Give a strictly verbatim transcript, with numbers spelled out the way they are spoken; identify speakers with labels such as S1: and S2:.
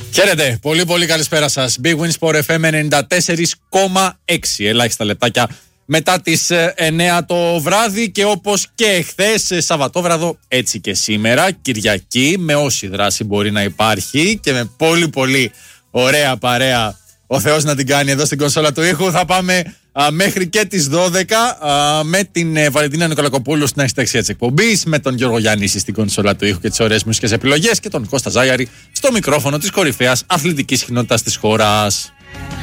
S1: Χαίρετε, πολύ πολύ καλησπέρα σας. Big Win Sport εφ εμ ενενήντα τέσσερα κόμμα έξι, ελάχιστα λεπτάκια μετά τις εννιά το βράδυ και όπως και εχθές Σαββατόβραδο, έτσι και σήμερα Κυριακή, με όση δράση μπορεί να υπάρχει και με πολύ πολύ ωραία παρέα ο Θεός να την κάνει εδώ στην κονσόλα του ήχου. Θα πάμε α, μέχρι και τις δώδεκα α, με την ε, Βαλεντίνα Νικολακοπούλου στην αρχιτεξία της εκπομπής, με τον Γιώργο Γιάννηση στην κονσόλα του ήχου και τις ωραίες μουσικές επιλογές και τον Κώστα Ζάγιαρη στο μικρόφωνο της κορυφαίας αθλητικής κοινότητας της χώρας.